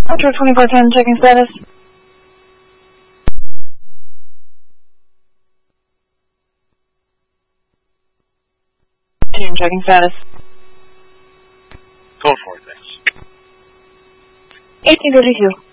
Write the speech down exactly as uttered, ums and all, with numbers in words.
Metro twenty-four ten, checking status. Team, checking status. Code for it, thanks. eighteen thirty-two.